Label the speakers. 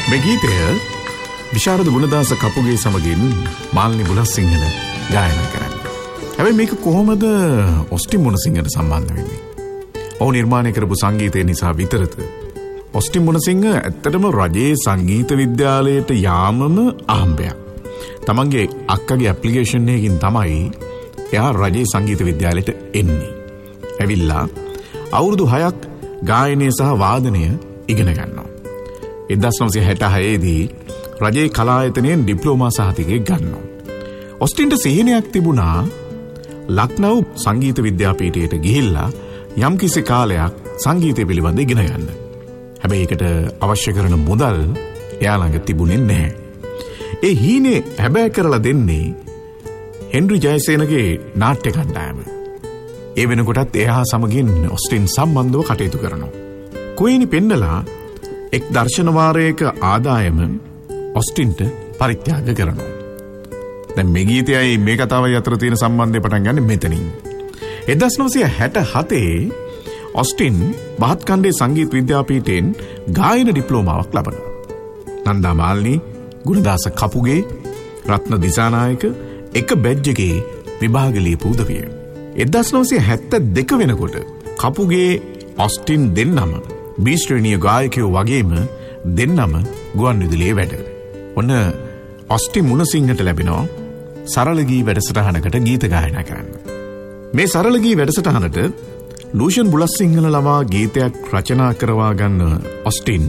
Speaker 1: මේ ගීතය විශාරද ගුණදාස කපුගේ සමගින් මාල්නි බුලත්සිංහල ගායනා කරන්නේ. හැබැයි මේක කොහොමද ඔස්ටින් මුණසිංහට සම්බන්ධ වෙන්නේ? ඔහු නිර්මාණය කරපු සංගීතය නිසා විතරද? ඔස්ටින් මුණසිංහ ඇත්තටම රජයේ සංගීත විද්‍යාලයට යාමම අහඹයක්. තමන්ගේ අක්කගේ ඇප්ලිකේෂන් එකකින් තමයි එයා රජයේ සංගීත විද්‍යාලයට එන්නේ. ඇවිල්ලා අවුරුදු 6ක් ගායනය සහ වාදනය ඉගෙන ගන්නවා. 1966 දී රජයේ කලායතනයෙන් ඩිප්ලෝමා සහතිකයක් ගන්නවා. ඔස්ටින්ට සිහිනයක් තිබුණා ලක්නව් සංගීත විද්‍යාපීඨයට ගිහිල්ලා යම්කිසි කාලයක් සංගීතය පිළිබඳ ඉගෙන ගන්න. හැබැයි ඒකට අවශ්‍ය කරන මුදල් එයා ළඟ තිබුණේ නැහැ. ඒ හීනේ හැබෑ කරලා දෙන්නේ හෙන්රි ජයසේනගේ නාට්‍ය කණ්ඩායම. ඒ වෙනකොටත් එයා සමගින් ඔස්ටින් සම්බන්ධව කටයුතු කරනවා. කුයිනි පෙන්නලා එක් දර්ශන වාරයක ආදායම ඔස්ටින්ට පරිත්‍යාග කරනවා. දැන් මේ ගීතයයි මේ කතාවයි අතර තියෙන සම්බන්ධය පටන් ගන්න මෙතනින්. 1967 ඔස්ටින් බහත් කණ්ඩේ සංගීත විද්‍යාපීඨයෙන් ගායන ඩිප්ලෝමාවක් ලබනවා. නන්දා මාල්නි, ගුණදාස කපුගේ, රත්න දිසානායක එක බැජ් එකේ විභාග ලියපු උදවිය. 1972 වෙනකොට කපුගේ ඔස්ටින් දෙන්නම බී ශ්‍රේණිය ගායකයෝ වගේම දෙන්නම ගුවන් විදුලියේ වැඩ. ඔන්න ඔස්ටින් මුණසිංහට ලැබෙනවා සරල ගී වැඩසටහනකට ගීත ගායනා කරන්න. මේ සරල ගී වැඩසටහනට ලූෂන් බුලත්සිංහල ළමා ගීතයක් රචනා කරවා ගන්න ඔස්ටින්